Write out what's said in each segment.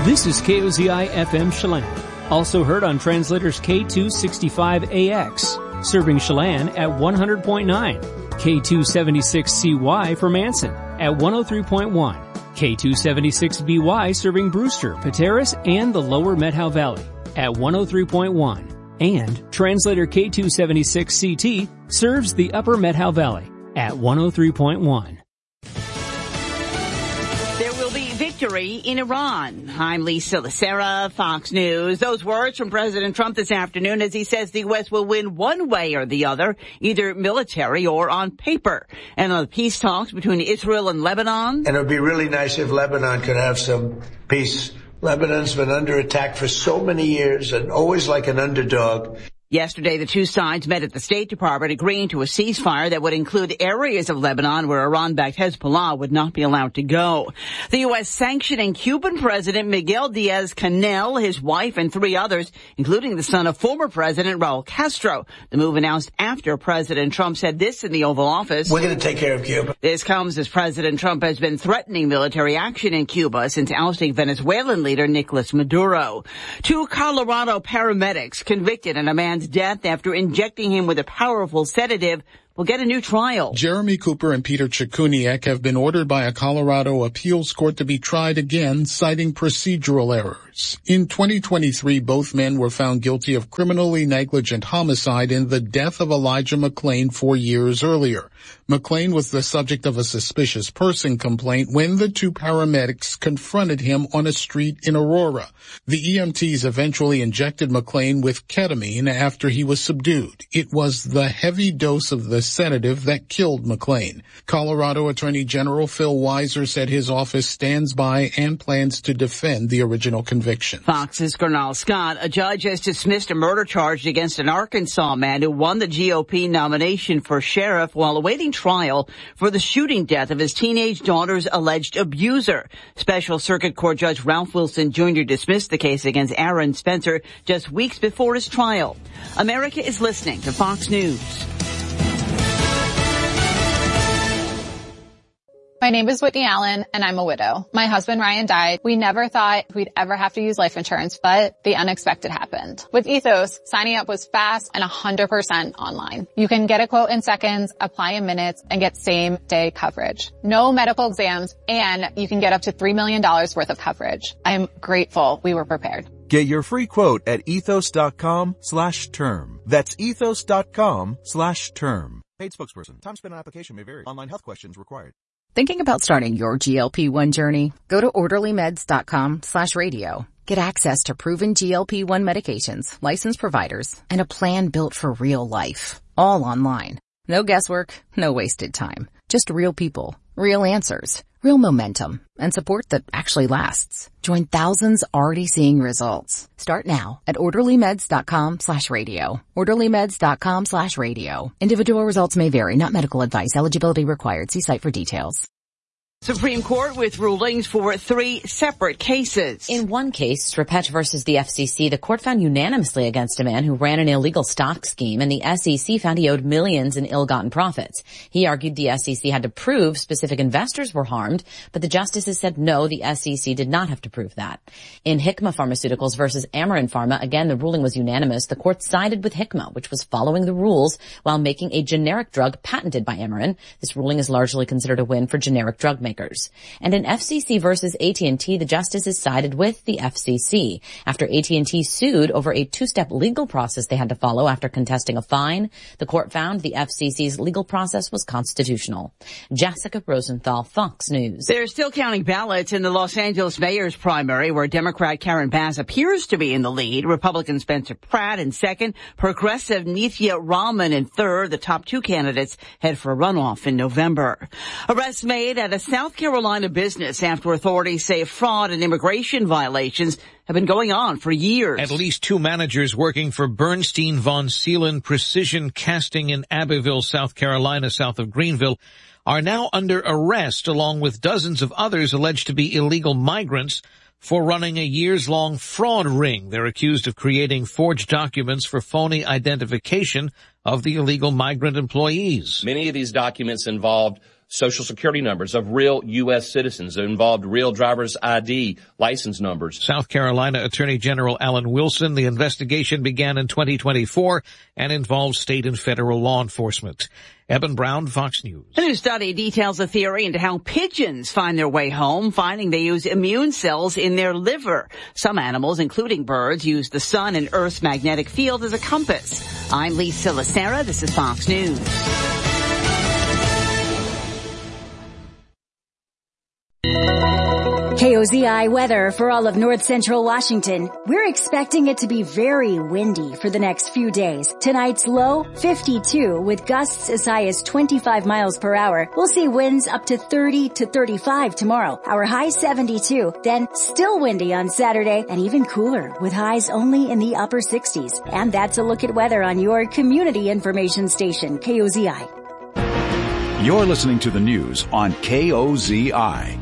This is KOZI FM Chelan, also heard on translators K265AX, serving Chelan at 100.9, K276CY for Manson at 103.1, K276BY serving Brewster, Pateros, and the Lower Methow Valley at 103.1, and translator K276CT serves the Upper Methow Valley at 103.1. There will be victory in Iran. I'm Lisa Lacera, Fox News. Those words from President Trump this afternoon as he says the U.S. will win one way or the other, either military or on paper. And on the peace talks between Israel and Lebanon. And it would be really nice if Lebanon could have some peace. Lebanon's been under attack for so many years and always like an underdog. Yesterday, the two sides met at the State Department agreeing to a ceasefire that would include areas of Lebanon where Iran-backed Hezbollah would not be allowed to go. The U.S. sanctioning Cuban President Miguel Diaz-Canel, his wife, and three others, including the son of former President Raul Castro. The move announced after President Trump said this in the Oval Office. We're going to take care of Cuba. This comes as President Trump has been threatening military action in Cuba since ousting Venezuelan leader Nicolas Maduro. Two Colorado paramedics convicted in a man's death after injecting him with a powerful sedative will get a new trial. Jeremy Cooper and Peter Chikuniak have been ordered by a Colorado appeals court to be tried again, citing procedural errors. In 2023, both men were found guilty of criminally negligent homicide in the death of Elijah McClain 4 years earlier. McClain was the subject of a suspicious person complaint when the two paramedics confronted him on a street in Aurora. The EMTs eventually injected McClain with ketamine after he was subdued. It was the heavy dose of the sedative that killed McClain. Colorado Attorney General Phil Weiser said his office stands by and plans to defend the original conviction. Fox's Gernal Scott, a judge has dismissed a murder charge against an Arkansas man who won the GOP nomination for sheriff while awaiting trial for the shooting death of his teenage daughter's alleged abuser. Special Circuit Court Judge Ralph Wilson Jr. dismissed the case against Aaron Spencer just weeks before his trial. America is listening to Fox News. My name is Whitney Allen, and I'm a widow. My husband, Ryan, died. We never thought we'd ever have to use life insurance, but the unexpected happened. With Ethos, signing up was fast and 100% online. You can get a quote in seconds, apply in minutes, and get same-day coverage. No medical exams, and you can get up to $3 million worth of coverage. I'm grateful we were prepared. Get your free quote at ethos.com/term. That's ethos.com/term. Paid spokesperson. Time spent on application may vary. Online health questions required. Thinking about starting your GLP-1 journey? Go to orderlymeds.com/radio. Get access to proven GLP-1 medications, licensed providers, and a plan built for real life. All online. No guesswork, no wasted time. Just real people, real answers, real momentum, and support that actually lasts. Join thousands already seeing results. Start now at orderlymeds.com/radio. orderlymeds.com/radio. Individual results may vary, not medical advice. Eligibility required. See site for details. Supreme Court with rulings for 3 separate cases. In one case, Strapetch versus the FCC, the court found unanimously against a man who ran an illegal stock scheme, and the SEC found he owed millions in ill-gotten profits. He argued the SEC had to prove specific investors were harmed, but the justices said no, the SEC did not have to prove that. In Hikma Pharmaceuticals versus Amarin Pharma, again, the ruling was unanimous. The court sided with Hikma, which was following the rules while making a generic drug patented by Amarin. This ruling is largely considered a win for generic drug makers. And in FCC versus AT&T, the justices sided with the FCC. After AT&T sued over a 2-step legal process they had to follow after contesting a fine, the court found the FCC's legal process was constitutional. Jessica Rosenthal, Fox News. They're still counting ballots in the Los Angeles mayor's primary, where Democrat Karen Bass appears to be in the lead. Republican Spencer Pratt in second, progressive Nithya Rahman in third. The top 2 candidates head for a runoff in November. Arrests made at a South Carolina business after authorities say fraud and immigration violations have been going on for years. At least 2 managers working for Bernstein Von Seelen Precision Casting in Abbeville, South Carolina, south of Greenville, are now under arrest, along with dozens of others alleged to be illegal migrants for running a years-long fraud ring. They're accused of creating forged documents for phony identification of the illegal migrant employees. Many of these documents involved Social Security numbers of real U.S. citizens that involved real driver's ID license numbers. South Carolina Attorney General Alan Wilson. The investigation began in 2024 and involves state and federal law enforcement. Eben Brown, Fox News. A new study details a theory into how pigeons find their way home, finding they use immune cells in their liver. Some animals, including birds, use the sun and Earth's magnetic field as a compass. I'm Lisa Lacera. This is Fox News. KOZI weather for all of north central Washington. We're expecting it to be very windy for the next few days. Tonight's low, 52, with gusts as high as 25 miles per hour. We'll see winds up to 30 to 35 tomorrow. Our high 72, then still windy on Saturday and even cooler with highs only in the upper 60s. And that's a look at weather on your community information station, KOZI. You're listening to the news on KOZI.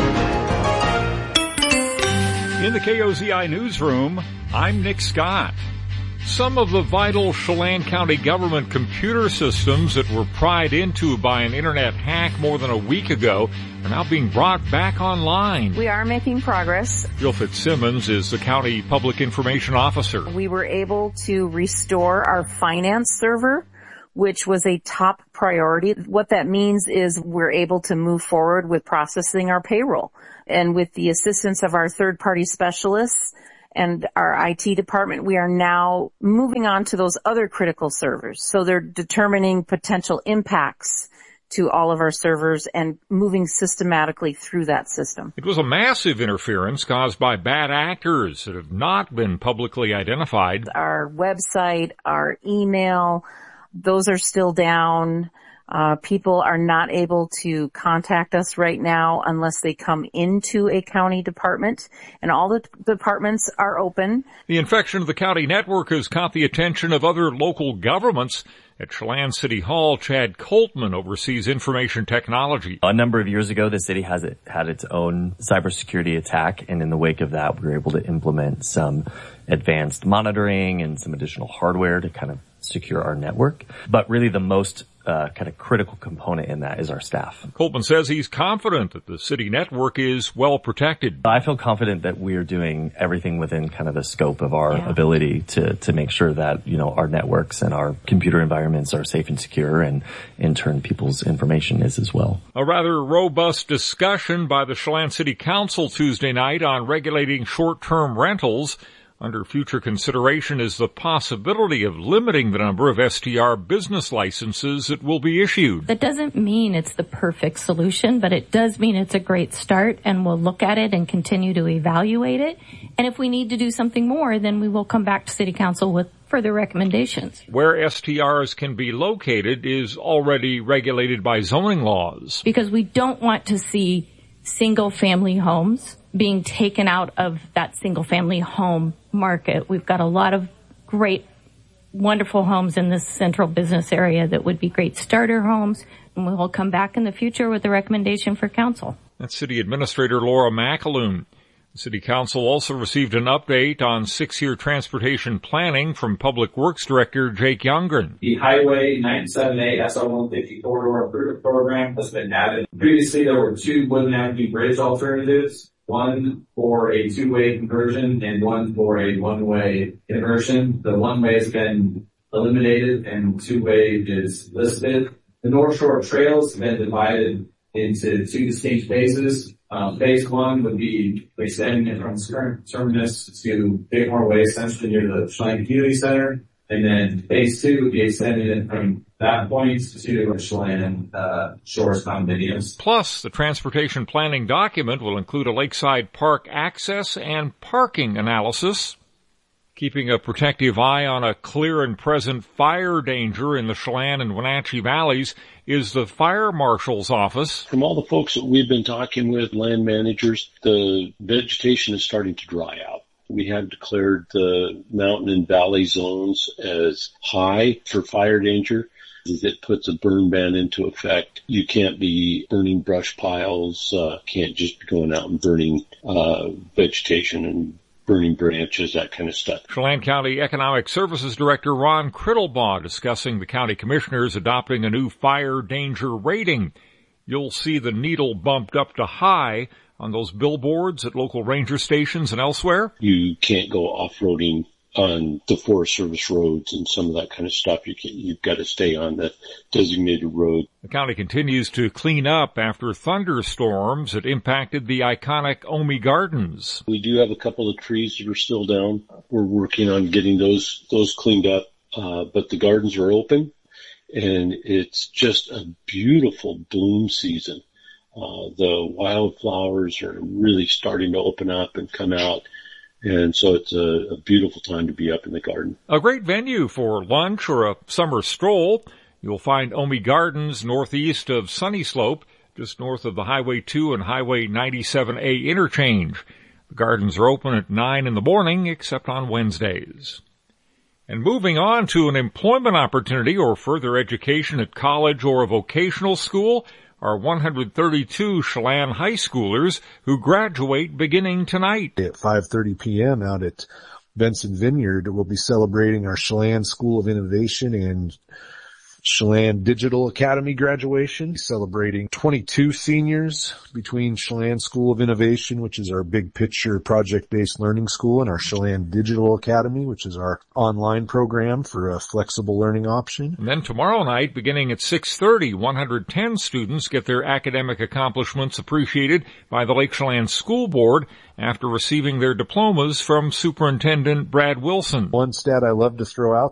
In the KOZI newsroom, I'm Nick Scott. Some of the vital Chelan County government computer systems that were pried into by an internet hack more than a week ago are now being brought back online. We are making progress. Jill Fitzsimmons is the county public information officer. We were able to restore our finance server, which was a top priority. What that means is we're able to move forward with processing our payroll. And with the assistance of our third-party specialists and our IT department, we are now moving on to those other critical servers. So they're determining potential impacts to all of our servers and moving systematically through that system. It was a massive interference caused by bad actors that have not been publicly identified. Our website, our email, those are still down. People are not able to contact us right now unless they come into a county department, and all the departments are open. The infection of the county network has caught the attention of other local governments. At Chelan City Hall, Chad Coltman oversees information technology. A number of years ago, the city had its own cybersecurity attack, and in the wake of that, we were able to implement some advanced monitoring and some additional hardware to kind of secure our network. But really the most kind of critical component in that is our staff. Coltman says he's confident that the city network is well protected. I feel confident that we are doing everything within kind of the scope of our ability to make sure that, you know, our networks and our computer environments are safe and secure, and in turn people's information is as well. A rather robust discussion by the Chelan City Council Tuesday night on regulating short-term rentals. Under future consideration is the possibility of limiting the number of STR business licenses that will be issued. That doesn't mean it's the perfect solution, but it does mean it's a great start, and we'll look at it and continue to evaluate it. And if we need to do something more, then we will come back to City Council with further recommendations. Where STRs can be located is already regulated by zoning laws. Because we don't want to see single-family homes being taken out of that single-family home market. We've got a lot of great, wonderful homes in this central business area that would be great starter homes, and we'll come back in the future with a recommendation for council. That's City Administrator Laura McAloon. The City Council also received an update on 6-year transportation planning from Public Works Director Jake Youngren. The Highway 97A SR150 corridor improvement program has been added. Previously, there were 2 Woodland Avenue bridge alternatives, one for a 2-way conversion and one for a 1-way conversion. The 1-way has been eliminated and 2-way is listed. The North Shore trails have been divided into 2 distinct phases. Phase 1 would be extending it from current terminus to Bighorn Way, essentially near the Chelan Community Center. And then phase 2 would be extending it from that point to Chelan Shores condominiums. Plus, the transportation planning document will include a lakeside park access and parking analysis. Keeping a protective eye on a clear and present fire danger in the Chelan and Wenatchee valleys is the fire marshal's office. From all the folks that we've been talking with, land managers, the vegetation is starting to dry out. We have declared the mountain and valley zones as high for fire danger. It puts a burn ban into effect. You can't be burning brush piles, can't just be going out and burning vegetation and burning branches, that kind of stuff. Chelan County Economic Services Director Ron Crittlebaugh discussing the county commissioners adopting a new fire danger rating. you'll see the needle bumped up to high on those billboards at local ranger stations and elsewhere. You can't go off-roading on the Forest Service roads and some of that kind of stuff. You've got to stay on the designated road. The county continues to clean up after thunderstorms that impacted the iconic Omi Gardens. We do have a couple of trees that are still down. We're working on getting those cleaned up, but the gardens are open, and it's just a beautiful bloom season. The wildflowers are really starting to open up and come out. And so it's a beautiful time to be up in the garden. A great venue for lunch or a summer stroll. You'll find Omi Gardens northeast of Sunny Slope, just north of the Highway 2 and Highway 97A interchange. The gardens are open at 9 in the morning, except on Wednesdays. And moving on to an employment opportunity or further education at college or a vocational school are 132 Chelan high schoolers who graduate beginning tonight. At 5:30 p.m. out at Benson Vineyard, we'll be celebrating our Chelan School of Innovation and Chelan Digital Academy graduation, celebrating 22 seniors between Chelan School of Innovation, which is our big picture project-based learning school, and our Chelan Digital Academy, which is our online program for a flexible learning option. And then tomorrow night, beginning at 6:30, 110 students get their academic accomplishments appreciated by the Lake Chelan School Board after receiving their diplomas from Superintendent Brad Wilson. One stat I love to throw out